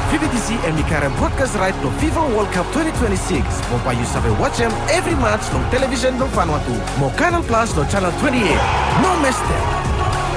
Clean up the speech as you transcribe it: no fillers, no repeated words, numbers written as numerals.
PBTC emikarang broadcast right to FIFA World Cup 2026. Mopa you sabe watch them every match on television no Vanuatu. Mo Canal Plus no channel 28. No miss them.